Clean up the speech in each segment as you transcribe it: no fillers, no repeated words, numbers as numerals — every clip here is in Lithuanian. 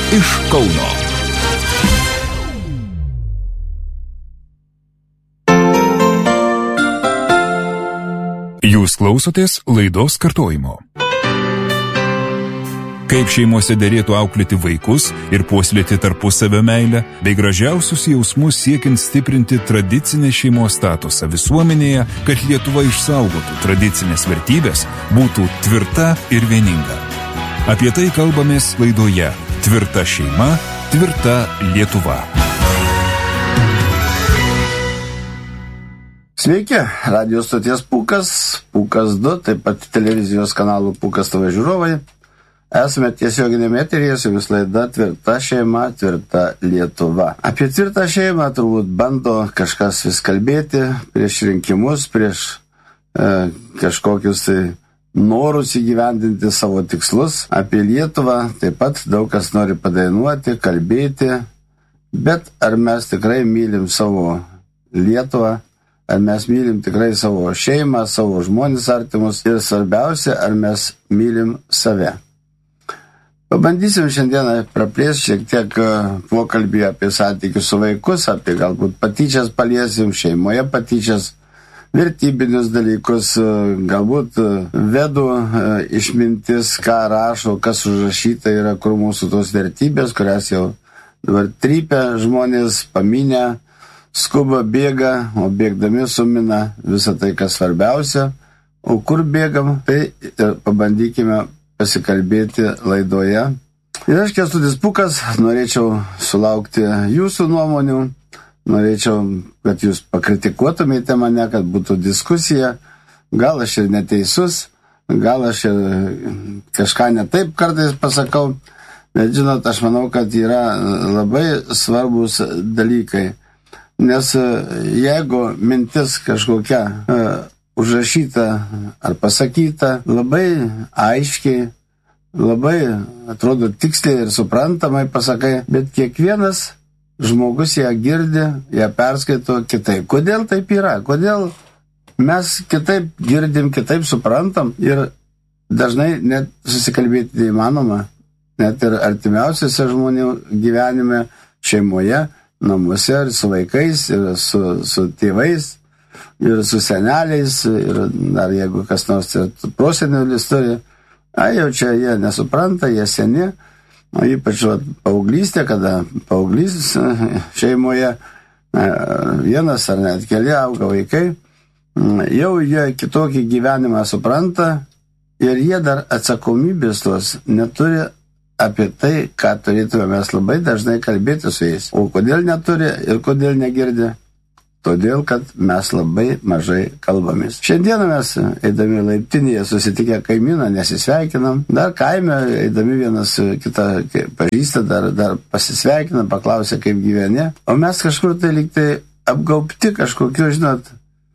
iš Kauno. Jūs klausotės laidos kartojimo. Kaip šeimose derėtų auklėti vaikus ir puoselėti tarpusavio meilę, bei gražiausius jausmus siekiant stiprinti tradicinę šeimos statusą visuomenėje, kad Lietuva išsaugotų tradicinės vertybės, būtų tvirta ir vieninga. Apie tai kalbamės laidoje Tvirta šeima, tvirta Lietuva. Sveiki, radijos stoties Pūkas, Pūkas 2, taip pat televizijos kanalų Pūkas TV žiūrovai. Esame tiesioginėme eteryje su vis laida Tvirta šeima, tvirta Lietuva. Apie tvirtą šeimą turbūt bando kažkas vis kalbėti prieš rinkimus, prieš kažkokius norus įgyvendinti savo tikslus. Apie Lietuvą taip pat daug kas nori padainuoti, kalbėti, bet ar mes tikrai mylim savo Lietuvą? Ar mes mylim tikrai savo šeimą, savo žmones artimus ir svarbiausia, ar mes mylim save. Pabandysim šiandieną praplėsti šiek tiek pokalbį apie santykius su vaikus, apie galbūt patyčias paliesim, šeimoje patyčias, vertybinius dalykus, galbūt vedų išmintis, ką rašo, kas užrašyta yra, kur mūsų tos vertybės, kurias jau dabar trypia žmonės, paminę, skuba, bėga, o bėgdami sumina visą tai, kas svarbiausia. O kur bėgam, tai pabandykime pasikalbėti laidoje. Ir aš, Kęstutis Pūkas, norėčiau sulaukti jūsų nuomonių, norėčiau, kad jūs pakritikuotumėte mane, kad būtų diskusija. Gal aš ir neteisus, gal aš ir kažką netaip kartais pasakau, bet žinot, aš manau, kad yra labai svarbus dalykai. Nes jeigu mintis kažkokia užrašyta ar pasakyta labai aiškiai, labai atrodo tiksliai ir suprantamai pasakai, bet kiekvienas žmogus ją girdi, ją perskaito kitaip. Kodėl taip yra? Kodėl mes kitaip girdim, kitaip suprantam ir dažnai net susikalbėti neįmanoma, net ir artimiausiose žmonių gyvenime, šeimoje, namuose, ir su vaikais, ir su tėvais, ir su seneliais, ir dar jeigu kas nors prosenelių turi, jau čia jie nesupranta, jie seni, o ypač paauglystė, kada paauglys šeimoje vienas ar net keli auga vaikai, jau jie kitokį gyvenimą supranta ir jie dar atsakomybės tos neturi apie tai, ką turėtume mes labai dažnai kalbėti su jais. O kodėl neturi ir kodėl negirdi? Todėl, kad mes labai mažai kalbamės. Šiandieną mes, eidami laiptinėje, susitikę kaimyną, nesisveikinam. Dar kaime, eidami vienas kitą pažįsta, dar pasisveikinam, paklausė, kaip gyveni. O mes kažkur tai lyg tai apgaubti kažkokiu, žinot,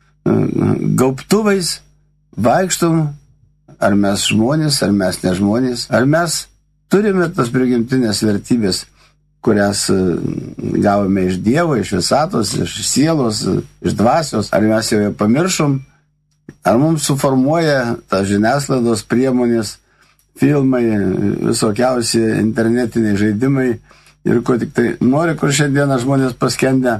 gaubtuvais, vaikštom, ar mes žmonės, ar mes ne žmonės, ar mes turime tas prigimtinės vertybės, kurias gavome iš Dievo, iš visatos, iš sielos, iš dvasios, ar mes jau pamiršom, ar mums suformuoja ta žiniasklaidos priemonės, filmai, visokiausi internetiniai žaidimai ir ko tik tai nori, kur šiandieną žmonės paskendę.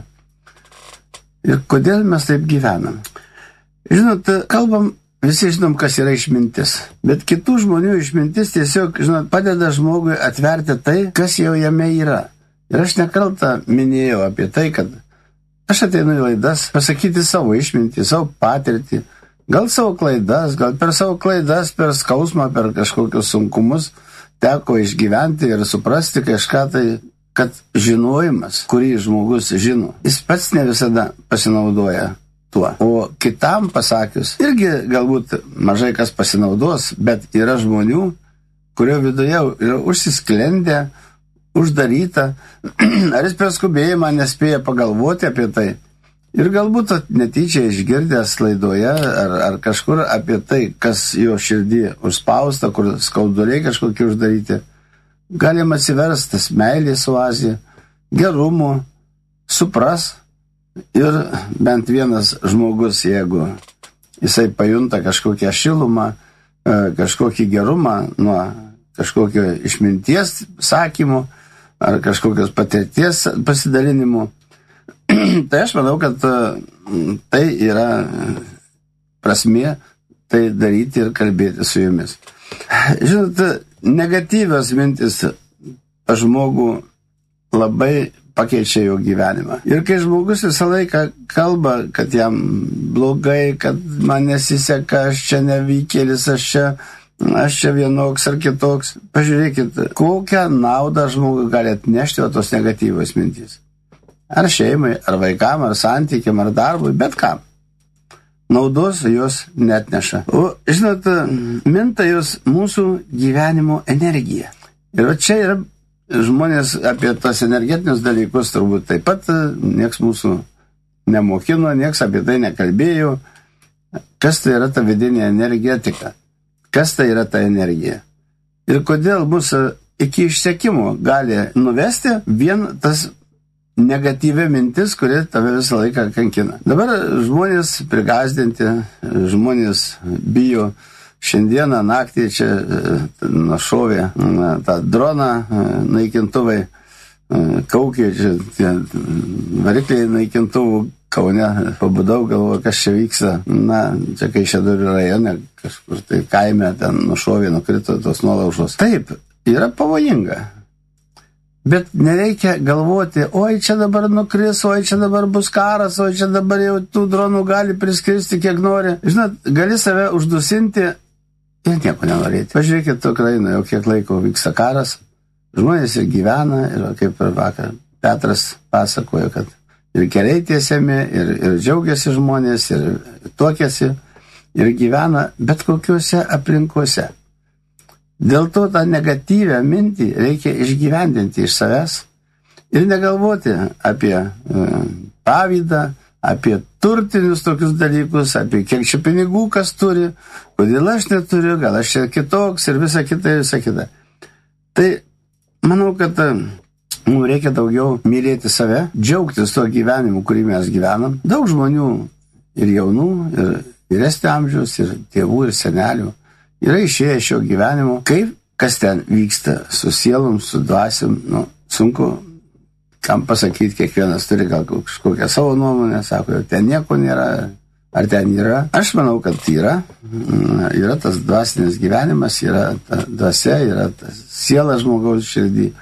Ir kodėl mes taip gyvenam? Žinot, kalbam, visi žinom, kas yra išmintis, bet kitų žmonių išmintis tiesiog, žinot, padeda žmogui atverti tai, kas jau jame yra. Ir aš nekartą minėjau apie tai, kad aš ateinu į laidas pasakyti savo išmintį, savo patirtį, gal savo klaidas, gal per savo klaidas, per skausmą, per kažkokius sunkumus teko išgyventi ir suprasti kažką tai, kad žinojimas, kurį žmogus žino, jis pats ne visada pasinaudoja tuo. O kitam pasakius, irgi galbūt mažai kas pasinaudos, bet yra žmonių, kurio viduje yra užsisklendę, uždaryta, ar jis per skubėjimą nespėja pagalvoti apie tai. Ir galbūt netyčia išgirdęs laidoje ar kažkur apie tai, kas jo širdį užspausta, kur skauduliai kažkokie uždaryti, galima atsiverstas meilės oazė, gerumo, supras. Ir bent vienas žmogus, jeigu jisai pajunta kažkokią šilumą, kažkokį gerumą nuo kažkokio išminties sakymo, ar kažkokios patirties pasidalinimu. Tai aš manau, kad tai yra prasmė tai daryti ir kalbėti su jumis. Žinote, negatyvios mintis žmogų labai pakeičia jo gyvenimą. Ir kai žmogus visą laiką kalba, kad jam blogai, kad man nesiseka, aš čia nevykėlis, aš čia vienoks ar kitoks. Pažiūrėkit, kokią naudą žmogui gali atnešti tos negatyvios mintys. Ar šeimai, ar vaikam, ar santykiam, ar darbui, bet kam. Naudos jos netneša. O, žinot, minta jos mūsų gyvenimo energija. Ir čia yra žmonės apie tas energetinius dalykus turbūt taip pat nieks mūsų nemokino, nieks apie tai nekalbėjo. Kas tai yra ta vidinė energetika? Kas tai yra ta energija? Ir kodėl mūsų iki išsekimo gali nuvesti vien tas negatyvia mintis, kuri tave visą laiką kankina. Dabar žmonės prigazdinti, žmonės bijo. Šiandieną naktį čia našovė tą droną, naikintuvai, kaukė, čia varikliai naikintuvų Kaune. Pabudau, galvoju, kas čia vyksta. Na, čia Kaišiadorių rajone, kažkur tai kaime, ten nušovė, nukrito tos nuolaužos. Taip, yra pavojinga. Bet nereikia galvoti, oi čia dabar nukris, oi čia dabar bus karas, oi čia dabar jau tų dronų gali priskristi kiek nori. Žinot, gali save uždusinti ir nieko nenorėti. Pažiūrėkit, Ukrainoje jau kiek laiko vyksta karas, žmonės ir gyvena, ir kaip ir vakar Petras pasakojo, kad ir keliai tiesiami, ir džiaugiasi žmonės, ir tuokiasi, ir gyvena bet kokiuose aplinkuose. Dėl to tą negatyvią mintį reikia išgyvendinti iš savęs ir negalvoti apie pavydą, apie turtinius tokius dalykus, apie kiek čia pinigų kas turi, kodėl aš neturiu, gal aš čia kitoks ir visa kita. Tai manau, kad mums reikia daugiau mylėti save, džiaugtis tuo gyvenimu, kurį mes gyvenam. Daug žmonių ir jaunų, ir vyresnio amžiaus, ir tėvų, ir senelių yra išėję šio gyvenimo, kaip kas ten vyksta su sielom, su dvasiom, sunku kam pasakyti, kiekvienas turi gal kažkokią savo nuomonę, sako, ten nieko nėra, ar ten yra. Aš manau, kad yra tas dvasinis gyvenimas, yra ta dvasia, yra ta siela žmogaus širdį,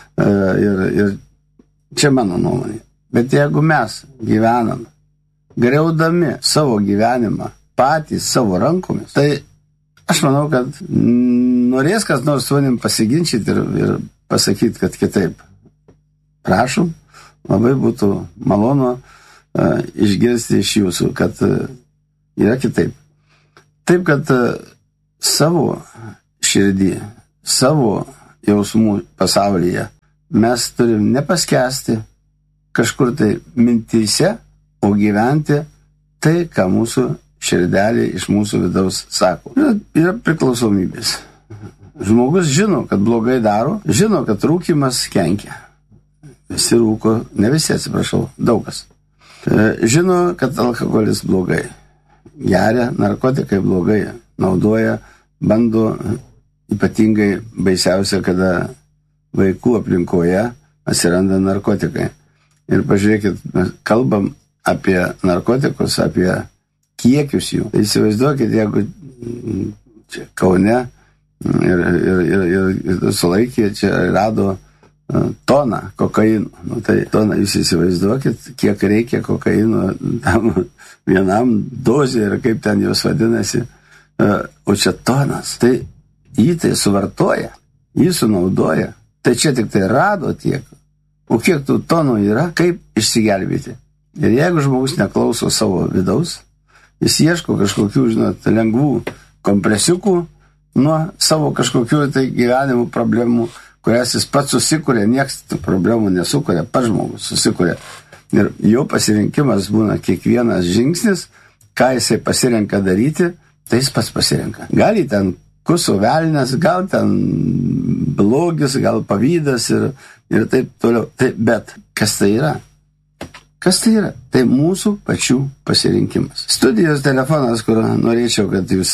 ir čia mano nuomonė. Bet jeigu mes gyvenam, griaudami savo gyvenimą, patys savo rankomis, tai aš manau, kad norės kas nors su manim pasiginčyti ir pasakyti, kad kitaip. Prašom, labai būtų malonu išgirsti iš jūsų, kad yra kitaip. Taip, kad savo širdį, savo jausmų pasaulyje mes turim nepaskesti kažkur tai mintyse, o gyventi tai, ką mūsų širdelė iš mūsų vidaus sako. Yra priklausomybės. Žmogus žino, kad blogai daro, žino, kad rūkymas kenkia. Visi rūko, ne visi, atsiprašau, daugas. Žino, kad alkoholis blogai. Geria, narkotikai blogai. Naudoja, bando, ypatingai baisiausia, kada vaikų aplinkoje atsiranda narkotikai. Ir pažiūrėkit, kalbam apie narkotikus, apie kiekius jų. Įsivaizduokit, jeigu čia Kaune ir sulaikė, čia rado toną kokaino. Tai toną jūs įsivaizduokit, kiek reikia kokaino tam vienam dozė ir kaip ten jos vadinasi. O čia tonas. Tai jį tai suvartoja, jį sunaudoja. Tai čia tik tai rado tiek. O kiek tų tonų yra, kaip išsigelbėti. Ir jeigu žmogus neklauso savo vidaus, jis ieško kažkokių, žinot, lengvų kompresiukų nuo savo kažkokių tai gyvenimų problemų, kurias jis pats susikuria, nieks tų problemų nesukuria, pats žmogus susikuria. Ir jo pasirinkimas būna kiekvienas žingsnis, ką jisai pasirenka daryti, tai jis pats pasirenka. Gal jį ten kuso velnias, gal ten blogis, gal pavydas ir taip toliau. Bet kas tai yra? Kas tai yra? Tai mūsų pačių pasirinkimas. Studijos telefonas, kur norėčiau, kad jūs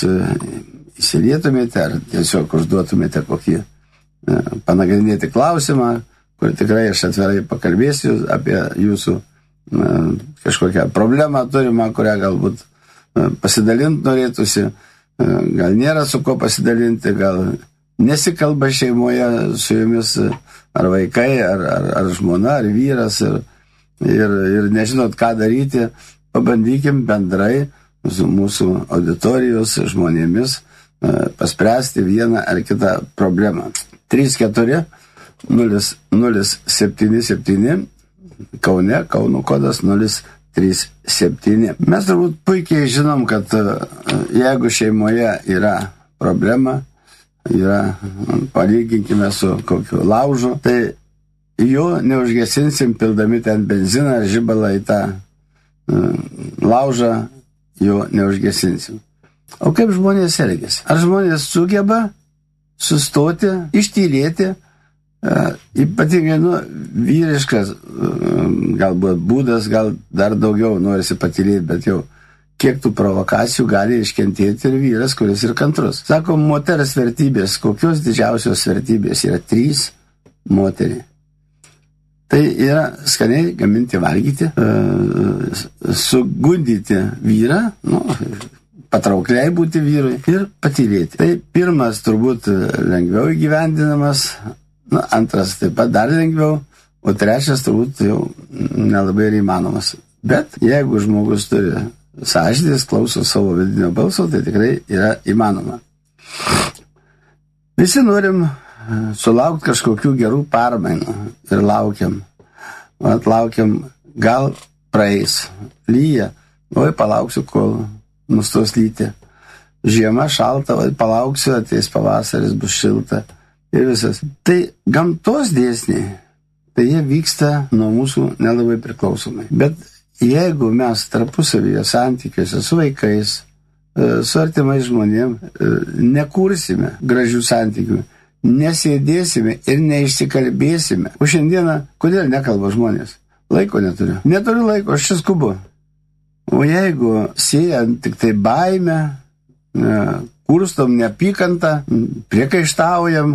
įsilietumėte ar tiesiog užduotumėte kokį panagrinėti klausimą, kur tikrai aš atvirai pakalbėsiu apie jūsų kažkokią problemą turimą, kurią galbūt pasidalinti norėtųsi, gal nėra su ko pasidalinti, gal nesikalba šeimoje su jumis ar vaikai, ar žmona, ar vyras ir nežinot, ką daryti, pabandykim bendrai su mūsų auditorijos žmonėmis paspręsti vieną ar kitą problemą. 34 077 Kaune, Kauno kodas 037. Mes turbūt puikiai žinom, kad jeigu šeimoje yra problema, palyginkime su kokiu laužu, tai jo neužgesinsim pildami ten benziną ar žibalą į tą laužą, jo neužgesinsim. O kaip žmonės elgiasi? Ar žmonės sugeba sustoti, ištylėti, ypatingai vyriškas galbūt būdas, gal dar daugiau norisi patylėti, bet jau kiek tų provokacijų gali iškentėti ir vyras, kuris ir kantrus. Sako, moters vertybės, kokios didžiausios vertybės yra 3 moteriai. Tai yra skaniai gaminti, valgyti, sugundyti vyrą, patraukliai būti vyrui ir patylėti. Tai pirmas turbūt lengviau įgyvendinamas, antras taip pat dar lengviau, o trečias turbūt jau nelabai ir įmanomas. Bet jeigu žmogus turi sąžinės, klauso savo vidinio balso, tai tikrai yra įmanoma. Visi norim sulaukti kažkokių gerų permainų ir laukiam. Laukiam, gal praeis, lyja, palauksiu, kol nustos lyti. Žiema šalta, palauksiu, ateis pavasaris, bus šilta ir visas. Tai gamtos dėsniai, tai jie vyksta nuo mūsų nelabai priklausomai. Bet jeigu mes tarpusavyje santykiuose su vaikais, su artimais žmonėm nekursime gražių santykių, nesėdėsime ir neišsikalbėsime. O šiandieną, kodėl nekalba žmonės? Laiko neturiu. Neturiu laiko, aš čia skubu. O jeigu siejant tik tai baimę, kurstom neapykantą, priekaištaujam,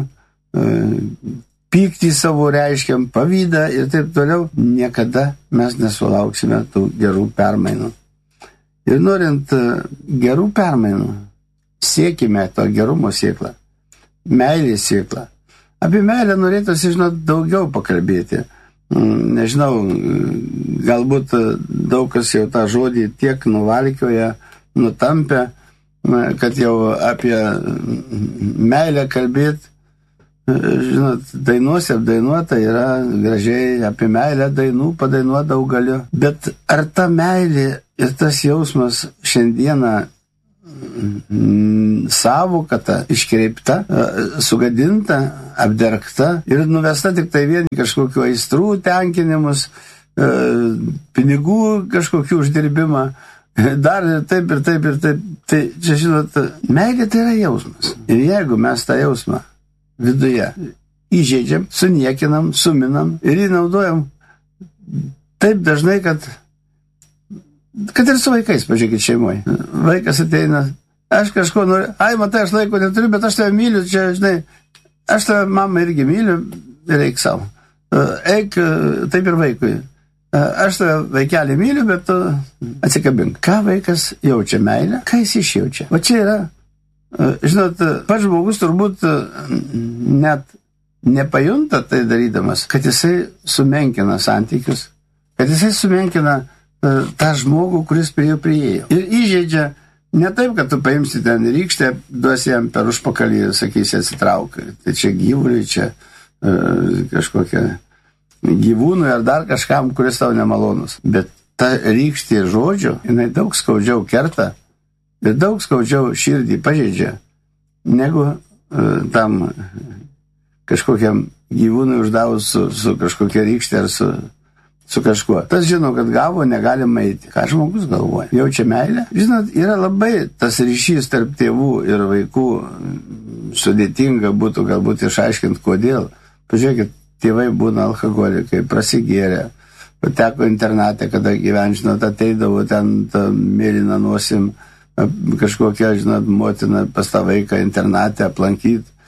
pyktį savo reiškiam, pavydą ir taip toliau, niekada mes nesulauksime tų gerų permainų. Ir norint gerų permainų, siekime to gerumo sėklą, meilės sėklą. Apie meilę norėtųsi, žinot, daugiau pakalbėti. Nežinau, galbūt daug kas jau tą žodį tiek nuvalkioja, nutampė, kad jau apie meilę kalbėti. Žinot, dainuose apdainuota yra gražiai, apie meilę dainų padainuoti daug galiu. Bet ar ta meilė ir tas jausmas šiandieną savokata, iškreipta, sugadinta, apdergta ir nuvesta tik tai vien kažkokiu aistrų tenkinimus, pinigų kažkokiu uždirbimą, dar taip ir taip ir taip. Tai čia, žinot, meilė tai yra jausmas. Ir jeigu mes tą jausmą viduje įžeidžiam, suniekinam, suminam ir jį naudojam taip dažnai, kad ir su vaikais, pažiūrėkit, šeimoje. Vaikas ateina, aš kažko noriu, matai, aš laiko neturiu, bet aš tave myliu, čia, žinai, aš tave, mama, irgi myliu ir eik savo. Eik taip ir vaikui. Aš tave, vaikelį, myliu, bet tu atsikabink. Ką vaikas jaučia meilę? Ką jis išjaučia? Va čia yra, žinot, pats žmogus turbūt net nepajunta tai darydamas, kad jisai sumenkina santykius, kad jisai sumenkina tą žmogų, kuris prie jo priėjo. Ir įžeidžia ne taip, kad tu paimsi ten rykštę, duosi jam per užpakalį ir sakysi atsitrauk. Tai čia gyvuliui, čia kažkokia gyvūnui ar dar kažkam, kuris tau nemalonus. Bet ta rykštė žodžio, jinai daug skaudžiau kerta ir daug skaudžiau širdį pažeidžia, negu tam kažkokiam gyvūnui uždavus su kažkokia rykštė ar su kažkuo. Tas žino, kad gavo, negalima eiti. Ką žmogus galvoja? Jaučia meilę? Žinot, yra labai tas ryšys tarp tėvų ir vaikų, sudėtinga būtų galbūt išaiškinti, kodėl. Pažiūrėkit, tėvai būna alkoholikai, prasigėrė, pateko internatę, kada gyventi, žinot, ateidavo ten mėlyną nosim, kažkokia, žinot, motina pas tą vaiką internatę aplankyti.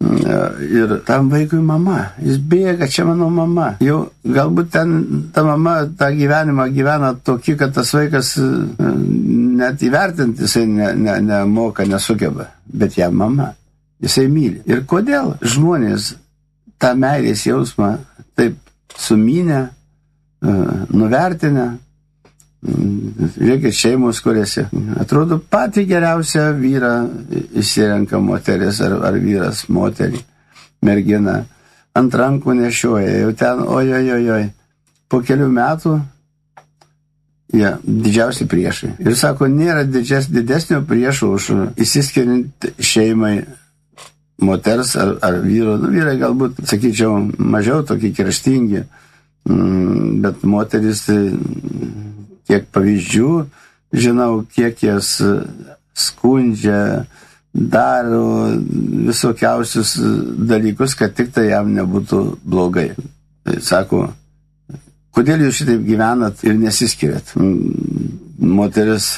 Ir tam vaikui mama. Jis bėga, čia mano mama. Jau galbūt ten ta mama tą gyvenimą gyvena tokį, kad tas vaikas net įvertinti jisai nemoka, nesugeba. Bet ją mama. Jisai myli. Ir kodėl žmonės tą meilės jausmą taip sumynę, nuvertinę, žiūrėkit, šeimos kuriasi. Atrodo, patį geriausią vyrą išsirenka moteris ar vyras moterį, mergina. Ant rankų nešioja, jau ten, ojojojoj. Po kelių metų jie didžiausi priešai. Ir sako, nėra didesnio priešo už įsiskiriant šeimai moters ar vyro. Vyrai galbūt, sakyčiau, mažiau tokie kerštingi, bet moteris kiek pavyzdžių, žinau, kiek jas skundžia, daro visokiausius dalykus, kad tik tai jam nebūtų blogai. Tai sako, kodėl jūs šitaip gyvenat ir nesiskiriat? Moteris,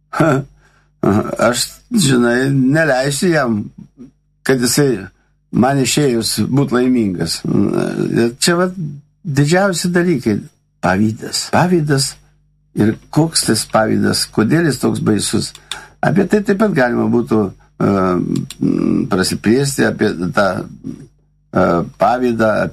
aš, žinai, neleisiu jam, kad jisai man išėjus būtų laimingas. Čia va didžiausi dalykai. Pavydas. Ir koks tas pavydas, kodėl jis toks baisus. Apie tai taip pat galima būtų prasiplėsti, apie tą pavydą,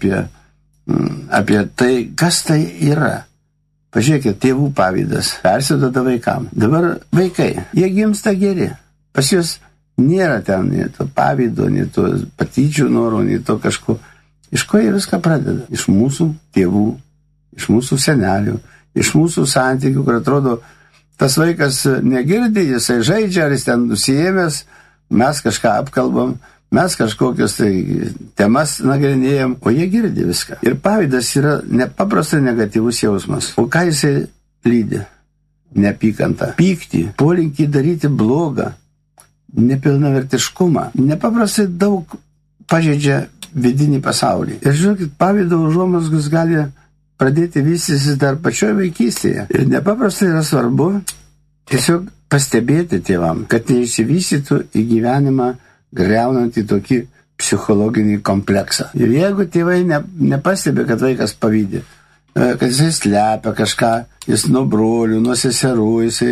apie tai, kas tai yra. Pažiūrėkit, tėvų pavydas persiduoda vaikam. Dabar vaikai, jie gimsta geri. Pas juos nėra ten nei to pavydo, nei to patyčių norų, nei to kažko. Iš ko jie viską pradeda? Iš mūsų tėvų, iš mūsų senelių, iš mūsų santykių, kur atrodo, tas vaikas negirdi, jisai žaidžia, ar jis ten nusiėmęs, mes kažką apkalbam, mes kažkokios tai temas nagrinėjam, o jie girdi viską. Ir pavydas yra nepaprastai negatyvus jausmas. O ką jisai lydi? Neapykantą, pyktį, polinkį daryti blogą, nepilnavertiškumą. Nepaprastai daug pažeidžia vidinį pasaulį. Ir žiūrėkit, pavydo užuomazgos gali pradėti vystytis dar pačioje vaikystėje. Ir nepaprastai yra svarbu tiesiog pastebėti tėvam, kad neišsivystytų į gyvenimą greunantį tokį psichologinį kompleksą. Ir jeigu tėvai nepastebė, kad vaikas pavydi, kad jisai slepia kažką, jis nuo brolių, nuo seserų,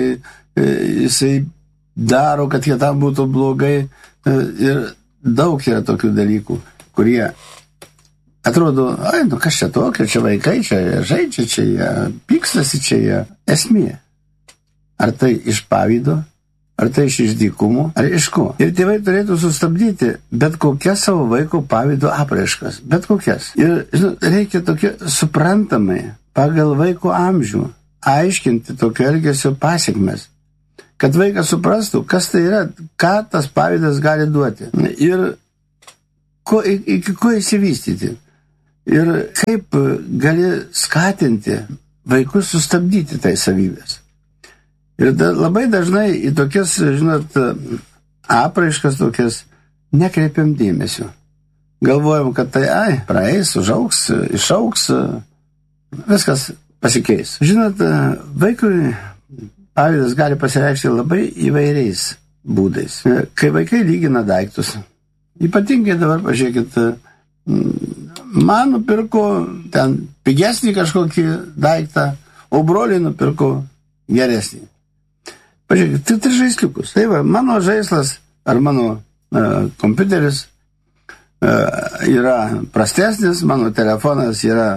jisai daro, kad kitam būtų blogai. Ir daug yra tokių dalykų, kurie atrodo, kas čia tokio, čia vaikai, čia žaidžia, čia jie pykstasi, čia jie esmė. Ar tai iš pavydo, ar tai iš išdykumo, ar iš ko. Ir tėvai turėtų sustabdyti bet kokias savo vaiko pavydo apraiškas, bet kokias. Ir reikia tokia suprantamai, pagal vaiko amžių, aiškinti tokio elgesio pasiekmes, kad vaikas suprastų, kas tai yra, ką tas pavydas gali duoti. Ir iki ko įsivystyti. Ir kaip gali skatinti vaikus sustabdyti tai savybės. Ir labai dažnai į tokias, apraiškas tokias nekreipiam dėmesio. Galvojam, kad tai, praeis, užaugs, išaugs, viskas pasikeis. Vaikui pavydas gali pasireikšti labai įvairiais būdais. Kai vaikai lygina daiktus, ypatingai dabar, pažiūrėkit, man nupirko ten pigesnį kažkokį daiktą, o broliai nupirko geresnį. Pažiūrėkit, tai žaisliukus. Tai va, mano žaislas ar mano kompiuteris yra prastesnis, mano telefonas yra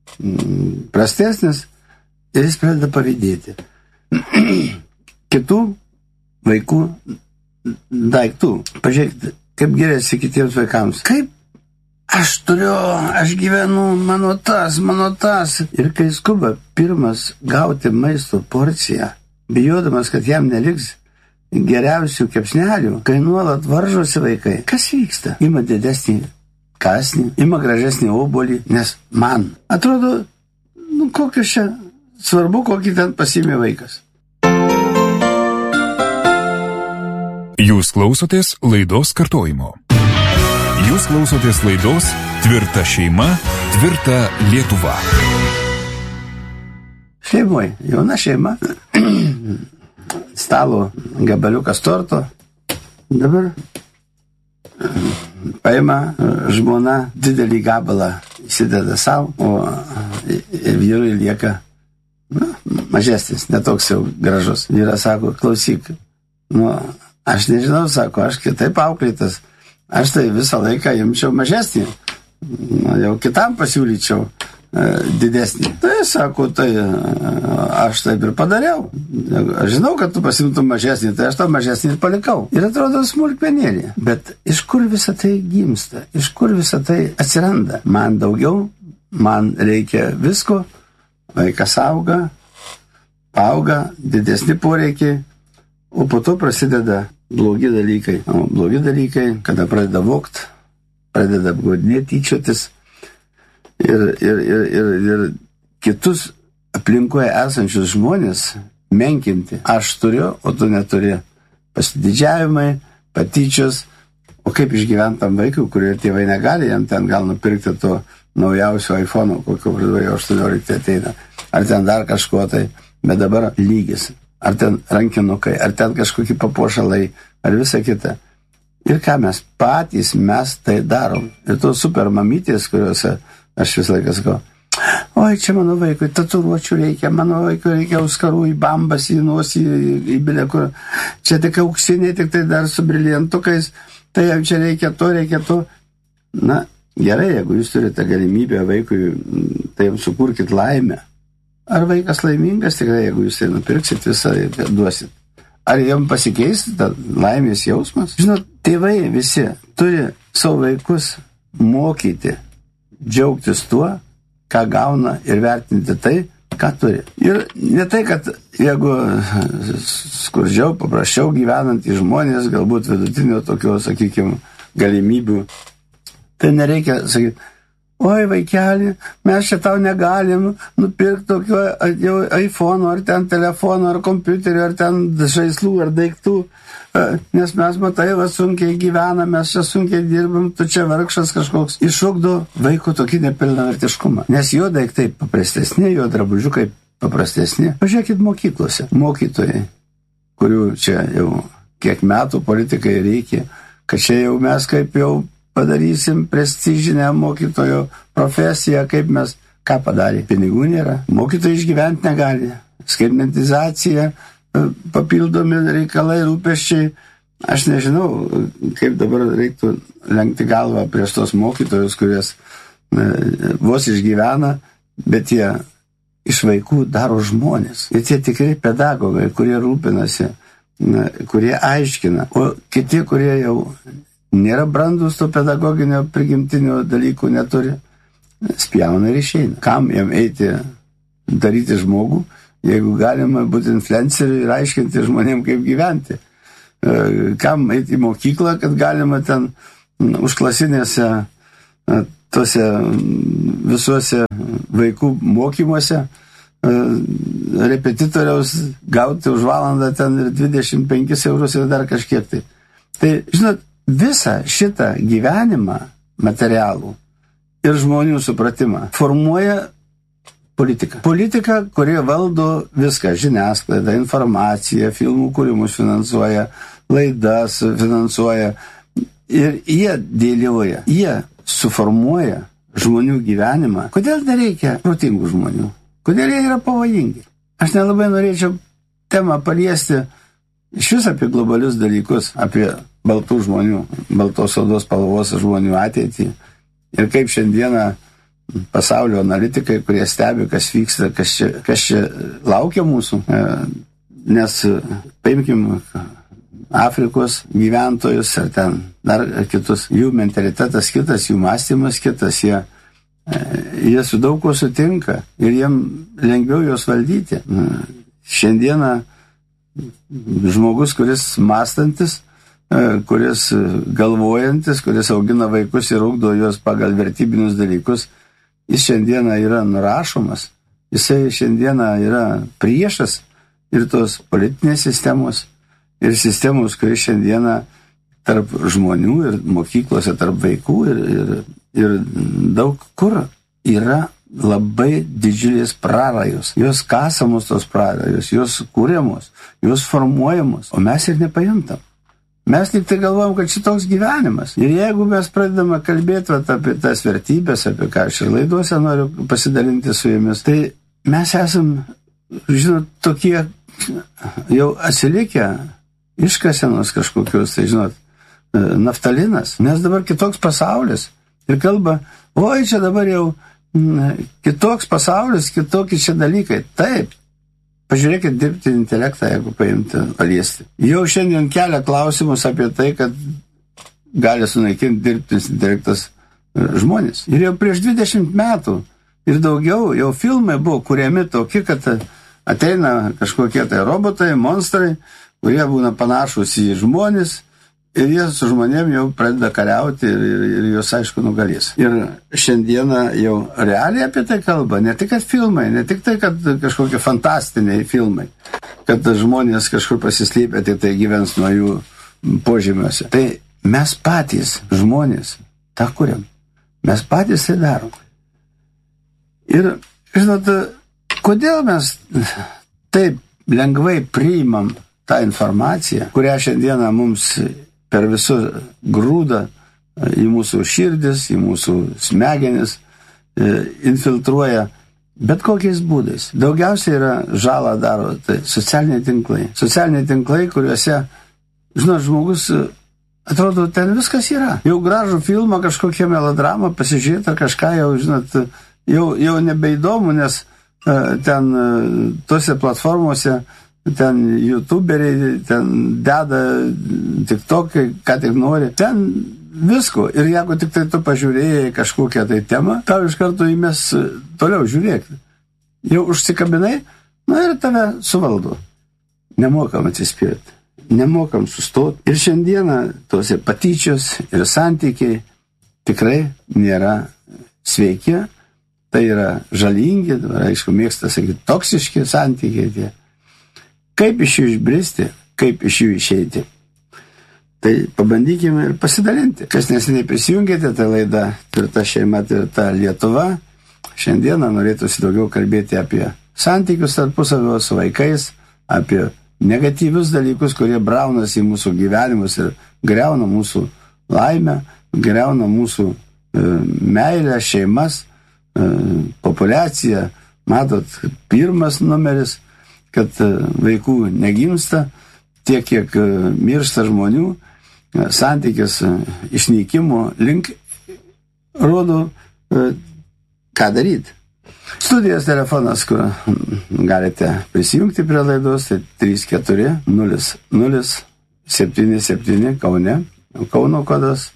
prastesnis ir jis pradeda pavydėti kitų vaikų daiktų. Pažiūrėkit, kaip geriasi kitiems vaikams. Kaip aš gyvenu, mano tas. Ir kai skuba pirmas gauti maisto porciją, bijodamas, kad jam neliks geriausių kepsnelių, kai nuolat varžosi vaikai, kas vyksta? Ima didesnį kąsnį, ima gražesnį obuolį, nes man atrodo, kokios čia svarbu, kokį ten pasiėmė vaikas. Jūs klausotės laidos kartojimo. Jūs klausotės laidos Tvirta šeima, tvirta Lietuva. Šeimoje, jauna šeima, stalo gabaliukas torto. Dabar paima žmona didelį gabalą, įsideda savo, o vyrui lieka mažesnis, netoks jau gražus. Vyras sako, klausyk, aš nežinau, sako, aš kitaip auklėtas, aš tai visą laiką imčiau mažesnį, jau kitam pasiūlyčiau didesnį. Tai sako, tai aš taip ir padariau. Aš žinau, kad tu pasimtum mažesnį, tai aš tą mažesnį ir palikau. Ir atrodo smulkmenėlė. Bet iš kur visą tai gimsta? Iš kur visą tai atsiranda? Man daugiau, man reikia visko, vaikas auga, didesni poreikiai, o po to prasideda blogi dalykai. O blogi dalykai, kada pradeda vogt, pradeda apgaudinėti, tyčiotis ir kitus aplinkoje esančius žmonės menkinti. Aš turiu, o tu neturi. Pasididžiavimai, patyčios, o kaip išgyventam vaikui, kurie tėvai negali, jam ten gal nupirkti to naujausio iPhone'o, kokio 18 ateina, ar ten dar kažko tai, bet dabar lygis, ar ten rankinukai, ar ten kažkokie papuošalai, ar visa kita. Ir ką mes patys, mes tai darom. Ir tos super mamytės, kuriuose aš visą laiką sakau, oi, čia mano vaikui tatuiruočių reikia, mano vaikui reikia auskarų į bambas, į nosį, į bilę, kur čia tik auksiniai, tik tai dar su briliantukais, tai jau čia reikia to. Na, gerai, jeigu jūs turite galimybę vaikui, tai jums sukurkit laimę. Ar vaikas laimingas tikrai, jeigu jūs tai nupirksit visą, duosit? Ar jam pasikeis ta laimės jausmas? Žinot, tėvai visi turi savo vaikus mokyti, džiaugtis tuo, ką gauna ir vertinti tai, ką turi. Ir ne tai, kad jeigu skurdžiau, paprasčiau gyvenantys žmonės, galbūt vidutinio tokio, sakykime, galimybių, tai nereikia sakyti, oi, vaikeli, mes čia tau negalim nupirkti tokio iPhone, ar ten telefono, ar kompiuterio, ar ten žaislų, ar daiktų, nes mes, matai, sunkiai gyvename, mes čia sunkiai dirbam, tu čia vargšas kažkoks. Iššokdo vaiko tokį nepilnavertiškumą. Nes jo daiktai paprastesni, jo drabužiukai paprastesni. Pažiūrėkit mokyklose. Mokytojai, kurių čia jau kiek metų politikai reikia, kad čia jau mes kaip jau padarysim prestižinę mokytojo profesiją, kaip mes, ką padarė. Pinigų nėra, mokytojai išgyventi negali. Skaitmentizacija, papildomi reikalai, rūpesčiai. Aš nežinau, kaip dabar reiktų lenkti galvą prieš tos mokytojus, kurias vos išgyvena, bet jie iš vaikų daro žmonės. Ir tie tikrai pedagogai, kurie rūpinasi, kurie aiškina. O kiti, kurie jau nėra brandus to pedagoginio prigimtinio dalykų neturi, spjauna ir išeina. Kam jam eiti daryti žmogų, jeigu galima būti influenceriu ir aiškinti žmonėm, kaip gyventi. Kam eiti į mokyklą, kad galima ten užklasinėse tose visuose vaikų mokymuose repetitoriaus gauti už valandą ten ir 25 eurus ir dar kažkiek tai. Tai, žinot, visą šitą gyvenimą materialų ir žmonių supratimą formuoja politika. Politika, kurie valdo viską, žiniasklaidą, informaciją, filmų kūrimus finansuoja, laidas finansuoja ir jie dėlioja, jie suformuoja žmonių gyvenimą. Kodėl nereikia protingų žmonių? Kodėl jie yra pavojingi? Aš nelabai norėčiau temą paliesti iš vis apie globalius dalykus, apie baltų žmonių, baltos odos spalvos žmonių ateitį ir kaip šiandieną pasaulio analitikai, kurie stebi, kas vyksta, kas čia laukia mūsų, nes paimkim Afrikos gyventojus ar ten dar kitus, jų mentalitetas kitas, jų mąstymas kitas, jie su daug ko sutinka ir jiem lengviau juos valdyti. Šiandieną žmogus, kuris mąstantis, kuris galvojantis, kuris augina vaikus ir ugdo juos pagal vertybinius dalykus, jis šiandieną yra nurašomas, jisai šiandieną yra priešas ir tos politinės sistemos, ir sistemos, kuris šiandieną tarp žmonių ir mokyklose, tarp vaikų ir daug kur yra labai didžiulės prarajos. Jos kasamos tos prarajos, jos kūriamos, jos formuojamos, o mes ir nepajuntam. Mes tik tai galvojam, kad šitoks gyvenimas. Ir jeigu mes pradedame kalbėti apie tas vertybės, apie ką aš ir laiduose noriu pasidalinti su jumis, tai mes esam, žinot, tokie jau atsilikę iškasenos kažkokios, tai žinot, naftalinas, nes dabar kitoks pasaulis ir kalba, oi, čia dabar jau kitoks pasaulis, kitokie čia dalykai. Taip, pažiūrėkit dirbtinį intelektą, jeigu paimti, paliesti. Jau šiandien kelia klausimus apie tai, kad gali sunaikinti dirbtinis intelektas žmonės. Ir jau prieš 20 metų ir daugiau jau filmai buvo kuriami tokie, kad ateina kažkokie tai robotai, monstrai, kurie būna panašus į žmonės ir jie su žmonėm jau pradeda kariauti ir juos, aišku, nugalės. Ir šiandieną jau realiai apie tai kalba, ne tik kad filmai, ne tik tai, kad kažkokie fantastiniai filmai, kad žmonės kažkur pasislėpę, tai gyvens nuo jų požemiuose. Tai mes patys, žmonės, tą kuriam. Mes patys tai darom. Ir, žinot, kodėl mes taip lengvai priimam tą informaciją, kurią šiandieną mums per visų grūdą į mūsų širdis, į mūsų smegenis infiltruoja bet kokiais būdais. Daugiausiai yra žalą daro tai socialiniai tinklai. Socialiniai tinklai, kuriuose, žinot, žmogus atrodo, ten viskas yra. Jau gražų filmą, kažkokią melodramą pasižiūrėti ar kažką jau, žinot, jau nebeįdomu, nes ten tose platformose ten youtuberiai, ten deda tiktokai, ką tik nori. Ten visko. Ir jeigu tik tai tu pažiūrėjai kažkokią tai temą, tau iš karto įmės toliau žiūrėk. Jau užsikabinai, ir tave suvaldo. Nemokam atsispirti. Nemokam sustoti. Ir šiandieną tose patyčios ir santykiai tikrai nėra sveiki. Tai yra žalingi, aišku, mėgsta sakyti, toksiški santykiai tie. Kaip iš jų išbristi, kaip iš jų išeiti. Tai pabandykime ir pasidalinti. Kas neseniai prisijungėte, tai laida Tvirta šeima, tvirta Lietuva. Šiandieną norėtųsi daugiau kalbėti apie santykius tarpusavio su vaikais, apie negatyvius dalykus, kurie braunasi į mūsų gyvenimus ir griauna mūsų laimę, griauna mūsų meilę, šeimas, populiaciją. Matot, pirmas numeris, kad vaikų negimsta, tiek, kiek miršta žmonių, santykis išnykimo link rodo, ką daryti. Studijos telefonas, kur galite prisijungti prie laidos, tai 340077 Kaune, Kauno kodas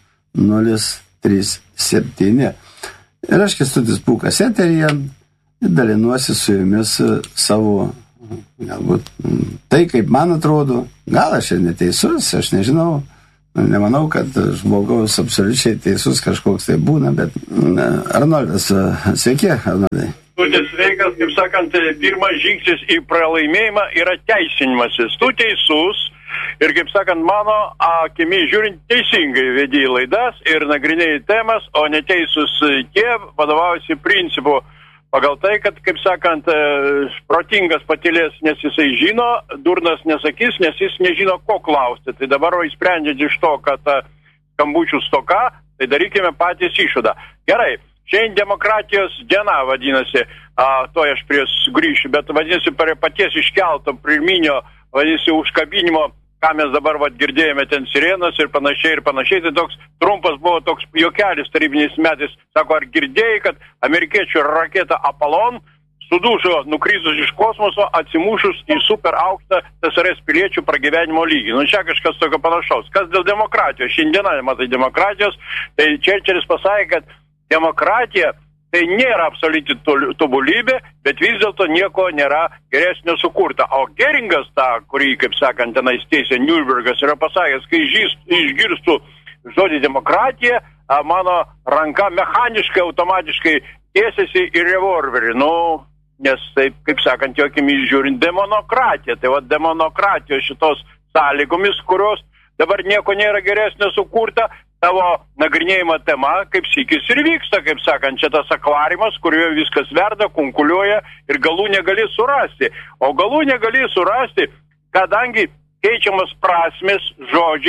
037. Ir aš Kęstutis Pūkas eteryje dalinuosi su jumis savo, galbūt tai, kaip man atrodo, gal aš ir neteisus, aš nežinau, nemanau, kad žmogaus absoliučiai teisus kažkoks tai būna, bet Arnoldas, sveiki, Arnoldai. Sveikas, kaip sakant, pirmas žingsnis į pralaimėjimą yra teisinimasis. Tu teisus ir, kaip sakant, mano akimi žiūrint, teisingai vedėjai laidas ir nagrinėjai temas, o neteisus tie vadovaujasi principu. Pagal tai, kad, kaip sakant, protingas patylės, nes jisai žino, durnas nesakys, nes jis nežino, ko klausti. Tai dabar, įsprendžiant iš to, kad skambučių stoka, tai darykime patys išvadą. Gerai, šiandien demokratijos diena vadinasi, to aš prieš grįšiu, bet vadinasi, prie paties iškelto pirminio, vadinasi, užkabinimo, ką mes dabar girdėjome ten sirenas ir panašiai, tai toks trumpas buvo toks juokelis tarybiniais metais. Sako, ar girdėjai, kad amerikiečių raketa Apollon sudužo nukritus iš kosmoso, atsimušus į super aukštą TSRS piliečių pragyvenimo lygį. Čia kažkas tokio panašaus. Kas dėl demokratijos? Šiandieną matai demokratijos, tai Čerčilis pasakė, kad demokratija tai nėra absoliuti tobulybė, bet vis dėlto nieko nėra geresnio sukurta. O Geringas tą, kurį, kaip sakant, tenais teisė Nürnbergas, yra pasakęs, kai išgirstu žodį demokratija, mano ranka mechaniškai, automatiškai tiesiasi į revolverį. Nes taip, kaip sakant, jo akimis žiūrint, demonokratija. Tai demonokratijos šitos sąlygomis, kurios dabar nieko nėra geresnio sukurta, tavo nagrinėjimo tema, kaip sykis ir vyksta, kaip sakant, čia tas akvariumas, kurioje viskas verda, kunkuliuoja ir galų negali surasti. O galų negali surasti, kadangi keičiamas prasmės, žodžiai,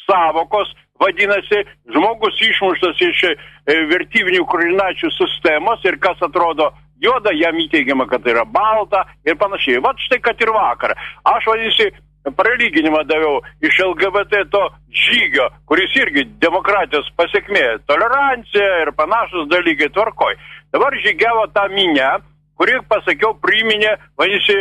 savokos, vadinasi, žmogus išmuštas iš vertybinių koordinačių sistemos ir kas atrodo juoda, jam įteigiama, kad yra balta ir panašiai. Vat štai, kad ir vakar. Aš, vadinasi, pralyginimą daviau iš LGBT to žygio, kuris irgi demokratijos pasiekmė, tolerancija ir panašus dalykai tvarkoj. Dabar žygiavo tą minę, kuri, pasakiau, priminė, vadinasi,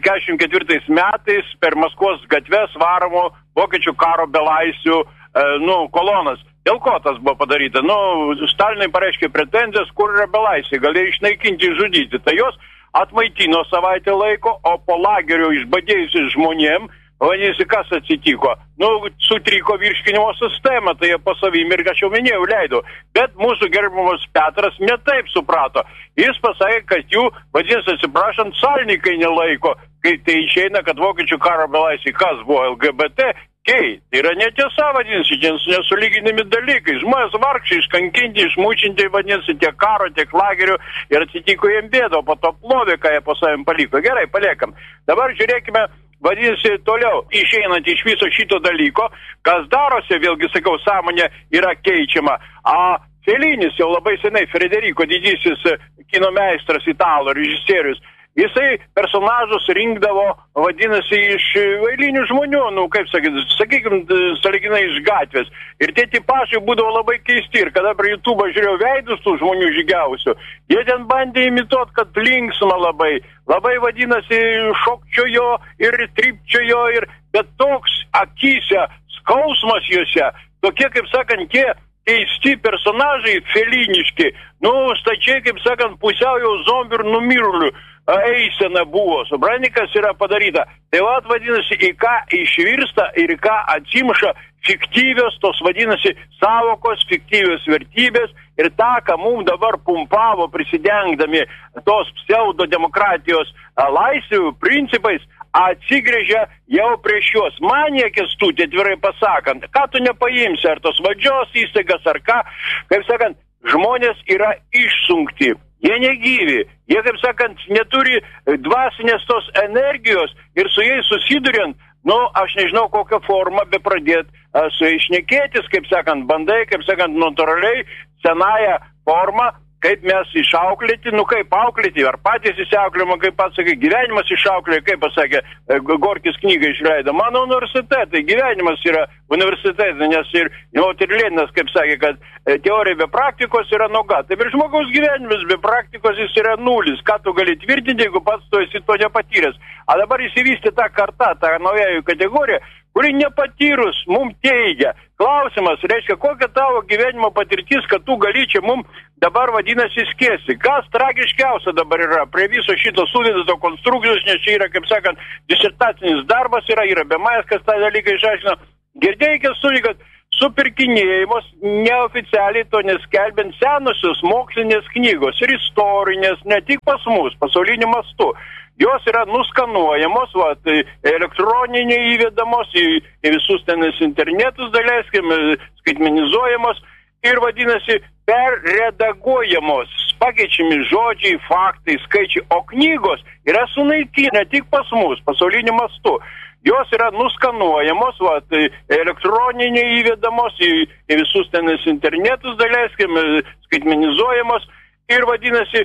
44 metais per Maskvos gatves varomų vokiečių karo belaisvių kolonas. Dėl ko tas buvo padaryta? Stalinai pareiškė pretenzijas, kur yra belaisviai, galėjo išnaikinti, žudyti. Tai jos atmaitino savaitę laiko, o po lagerio išbadėjusiais žmonėm, vadinasi, kas atsitiko? Sutriko virškinimo sistema, tai jie po savim ir, aš jau minėjau, leido. Bet mūsų gerbiamas Petras netaip suprato. Jis pasakė, kad jų, vadinasi, atsiprašant, salininkai nelaiko, kai tai išeina, kad vokiečių karo belaisviai kas buvo LGBT. Tai yra netiesa, vadinasi, nesulyginami dalykai. Žmonės vargšiai, iškankinti, išmučinti, vadinasi, tiek karo, tiek lagerių ir atsitiko jiem bėdo, po to plovė, ką jie po savim paliko. Gerai, paliekam. Dabar žiūrėkime, vadinasi, toliau, išeinant iš viso šito dalyko, kas darosi, vėlgi sakau, sąmonė yra keičiama. Felinis jau labai senai, Federico didysis kino meistras, italų režisierius, jisai personažus rinkdavo, vadinasi, iš eilinių žmonių, kaip sakykime, sąlyginai iš gatvės. Ir tie tipažai būdavo labai keisti. Ir kada prie YouTube žiūrėjau veidus tų žmonių žygiausių, jie ten bandė imituoti, kad linksma labai, vadinasi, šokčiojo ir trypčiojo, bet toks akyse, skausmas juose, tokie, kaip sakant, tie keisti personažai feliniški, stačiai, kaip sakant, pusiau jau zombių ir numirulių eisena buvo, supranti, kas yra padaryta. Tai vadinasi, į ką išvirsta ir į ką atsimša fiktyvios, tos vadinasi, savokos, fiktyvios vertybės ir tą, ką mums dabar pumpavo prisidengdami tos pseudodemokratijos laisvių principais, atsigrėžia jau prieš juos. Man Kęstuti, atvirai pasakant, ką tu nepaimsi, ar tos valdžios įstaigas, ar ką, kaip sakant, žmonės yra išsunkti. Jie negyvi, jie, kaip sakant, neturi dvasinės tos energijos ir su jais susiduriant, aš nežinau kokią formą bepradėt su jais šnekėtis, kaip sakant, bandai, kaip sakant, natūraliai, senąją formą, kaip mes išauklėti, kaip auklėti, ar patys įsiauklėjimo, kaip pats sakė, gyvenimas išauklėjo, kaip pasakė, Gorkis knygą išleido. Mano universitetai, gyvenimas yra universitetai, nes ir Leninas, kaip sakė, kad teorija be praktikos yra nuoga. Tai ir žmogaus gyvenimas be praktikos jis yra nulis. Ką tu gali tvirtinti, jeigu pats tu esi to nepatyręs? A dabar įsivystė ta karta, ta naujųjų kategorija, kuri nepatyrus mums teigia. Klausimas, reiškia, kokia tavo gyvenimo patirtis, kad tu gali čia mums dabar vadinasi skėsi. Kas tragiškiausia dabar yra prie viso šito sudėto konstrukcijos, nes čia yra, kaip sakant, disertacinis darbas yra bemajas, kas tą dalyką išaiškino. Girdėjai, Kęstuti, kad supirkinėjimus neoficialiai to neskelbiant senusios mokslinės knygos ir istorinės, ne tik pas mus, pasauliniu mastu. Jos yra nuskanuojamos, elektroniniai įvedamos į visus tenis internetus, daleiskim, skaitmenizuojamos ir vadinasi perredaguojamos, pakeičiami žodžiai, faktai, skaičiai, o knygos yra sunaikinę ne tik pas mus, pasauliniu mastu. Jos yra nuskanuojamos, elektroniniai įvedamos į visus tenis internetus, daleiskim, skaitmenizuojamos ir vadinasi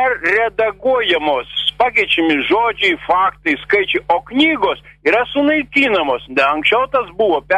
perredaguojamos, pakeičiami žodžiai, faktai, skaičiai, o knygos yra sunaikinamos. Anksčiau tas buvo